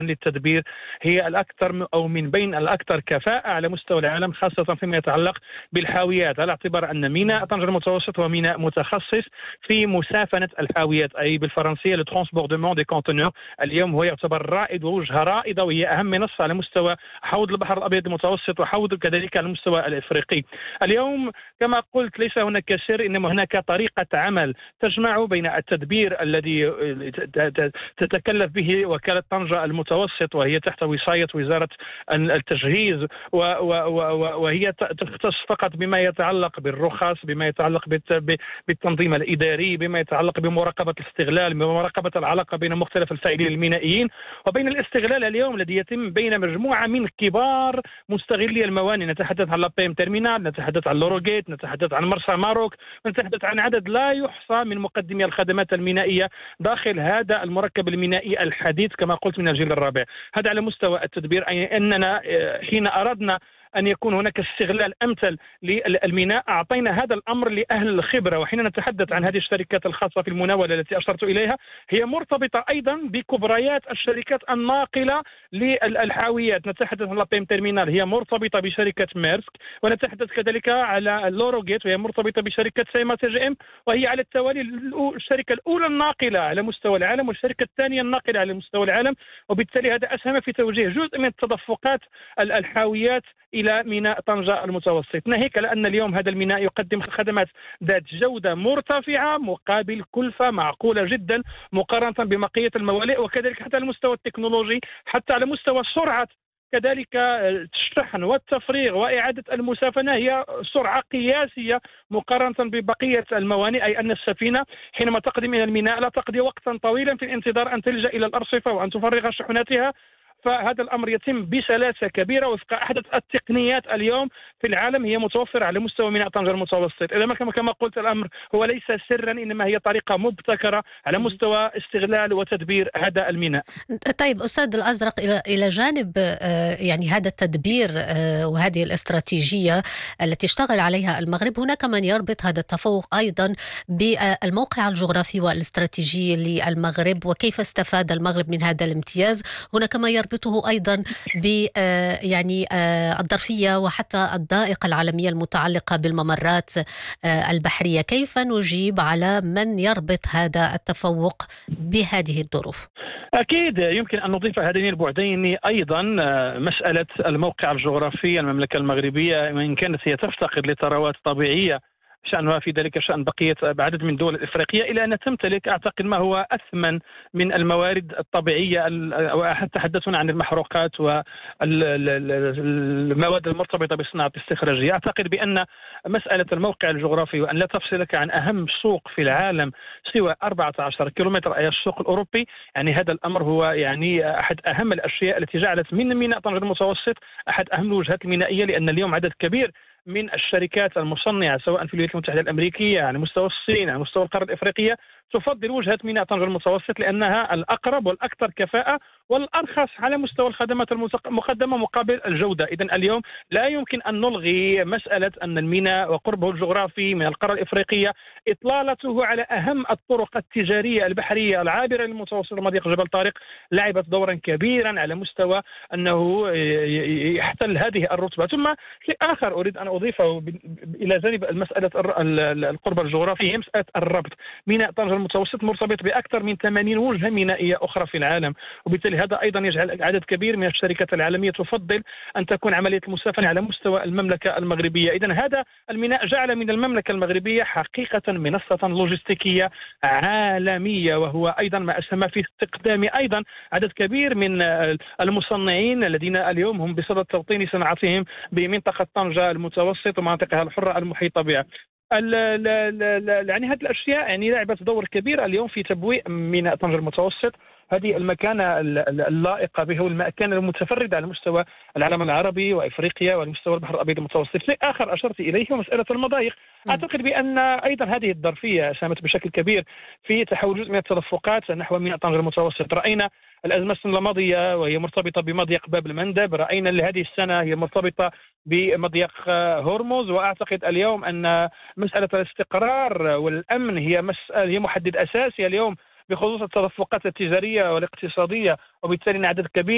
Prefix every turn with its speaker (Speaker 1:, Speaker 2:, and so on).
Speaker 1: للتدبير هي الأكثر أو من بين الأكثر كفاءة على مستوى العالم، خاصة فيما يتعلق بالحاويات، على اعتبار أن ميناء طنجة المتوسط هو ميناء متخصص في مسافنة الحاويات، أي بالفرنسية لو ترانسبوردمون دي كونتونور. اليوم هو يعتبر رائد ووجهة رائدة، وهي أهم منصة على مستوى حوض البحر الأبيض المتوسط وحوض كذلك على المستوى الإفريقي. اليوم كما قلت ليس هناك سر، إنما هناك طريقة عمل تجمع بين التدبير الذي تتكلف به وكالة طنجة المتوسط، وهي تحت وصاية وزارة التجهيز، وهي تختص فقط بما يتعلق بالرخص، بما يتعلق بالتنظيم الإداري، بما يتعلق بمراقبة الاستغلال، بمراقبة العلاقة بين مختلف الفاعلين المينائيين وبين الاستغلال اليوم الذي يتم بين مجموعة من كبار مستغلي الموانئ. نتحدث عن لابيم تيرمينال، نتحدث عن لوروجيت، نتحدث عن مرسى ماروك، نتحدث عن عدد لا يحصى من مقدمي الخدمات المينائية داخل هذا المركب المينائي الحديث كما قلت من الجيل الرابع. هذا على مستوى التدبير، أي أننا حين أردنا أن يكون هناك استغلال أمثل للميناء أعطينا هذا الأمر لأهل الخبرة. وحين نتحدث عن هذه الشركات الخاصة في المناولة التي أشرت إليها، هي مرتبطة أيضا بكبريات الشركات الناقلة للحاويات. نتحدث عن لابيم تيرمينال، هي مرتبطة بشركة ميرسك، ونتحدث كذلك على لوروجيت وهي مرتبطة بشركة سيما تي جي ام، وهي على التوالي الشركة الأولى الناقلة على مستوى العالم والشركة الثانية الناقلة على مستوى العالم. وبالتالي هذا أسهم في توجيه جزء من تدفقات الحاويات إلى ميناء طنجة المتوسط، ناهيك لأن اليوم هذا الميناء يقدم خدمات ذات جودة مرتفعة مقابل كلفة معقولة جدا مقارنة ببقية الموانئ، وكذلك حتى على المستوى التكنولوجي، حتى على مستوى سرعة كذلك الشحن والتفريغ وإعادة المسافنة هي سرعة قياسية مقارنة ببقية الموانئ. أي أن السفينة حينما تقدم إلى الميناء لا تقضي وقتا طويلا في الانتظار أن تلجأ إلى الأرصفة وأن تفرغ شحناتها، فهذا الأمر يتم بسلاسة كبيرة وفق أحدث التقنيات اليوم في العالم هي متوفرة على مستوى ميناء طنجة المتوسط. إذا كما قلت الأمر هو ليس سرا، إنما هي طريقة مبتكرة على مستوى استغلال وتدبير هذا الميناء.
Speaker 2: طيب أستاذ الأزرق، إلى جانب يعني هذا التدبير وهذه الاستراتيجية التي اشتغل عليها المغرب، هناك من يربط هذا التفوق أيضا بالموقع الجغرافي والاستراتيجي للمغرب وكيف استفاد المغرب من هذا الامتياز. هناك ما يربطه أيضا ب يعني الظرفية وحتى الضائقة العالمية المتعلقة بالممرات البحرية. كيف نجيب على من يربط هذا التفوق بهذه الظروف؟
Speaker 1: أكيد يمكن أن نضيف هذين البعدين أيضا مسألة الموقع الجغرافي. المملكة المغربية وإن كانت هي تفتقد لثروات طبيعية شأنها في ذلك شأن بقية بعدد من الدول الإفريقية، إلى أن تمتلك أعتقد ما هو أثمن من الموارد الطبيعية، تحدثنا عن المحروقات والمواد المرتبطة بصناعة الاستخراجية. أعتقد بأن مسألة الموقع الجغرافي وأن لا تفصلك عن أهم سوق في العالم سوى 14 كيلومتر أي السوق الأوروبي، يعني هذا الأمر هو يعني أحد أهم الأشياء التي جعلت من ميناء طنجة المتوسط أحد أهم الوجهات المينائية، لأن اليوم عدد كبير من الشركات المصنعة سواء في الولايات المتحدة الأمريكية على مستوى الصين على مستوى القارة الإفريقية تفضل وجهة ميناء طنجة المتوسط لأنها الأقرب والأكثر كفاءة والأرخص على مستوى الخدمات المقدمة مقابل الجودة. إذن اليوم لا يمكن أن نلغي مسألة أن الميناء وقربه الجغرافي من القارة الإفريقية، إطلالته على أهم الطرق التجارية البحرية العابرة للمتوسط ومضيق جبل طارق لعبت دورا كبيرا على مستوى أنه يحتل هذه الرتبة. ثم شيء آخر أريد أن أضيفه إلى جانب مسألة القرب الجغرافي هي مسألة الربط. ميناء طنجة المتوسط مرتبط بأكثر من 80 وجهة مينائية أخرى في العالم، وبالتالي هذا أيضا يجعل عدد كبير من الشركات العالمية تفضل أن تكون عملية المسافنة على مستوى المملكة المغربية. إذن هذا الميناء جعل من المملكة المغربية حقيقة منصة لوجستيكية عالمية، وهو أيضا ما أسهم في استقدام أيضا عدد كبير من المصنعين الذين اليوم هم بصدد توطين صناعتهم بمنطقة طنجة المتوسط ومناطقها الحرة المحيطة بها. يعني هذه الأشياء يعني لعبت دور كبير اليوم في تبويء ميناء طنجة المتوسط هذه المكانة اللائقة به والمكانة المتفردة على مستوى العالم العربي وإفريقيا وعلى مستوى البحر الأبيض المتوسط. شيء آخر أشرت إليه هو مسألة المضايق. أعتقد بأن أيضا هذه الظرفية ساهمت بشكل كبير في تحول جزء من التدفقات نحو ميناء طنجة المتوسط. رأينا الأزمة السنة الماضية وهي مرتبطة بمضيق باب المندب، رأينا لهذه السنة هي مرتبطة بمضيق هرمز، وأعتقد اليوم أن مسألة الاستقرار والأمن هي محدد أساسي اليوم بخصوص التدفقات التجارية والاقتصادية، وبالتالي عدد كبير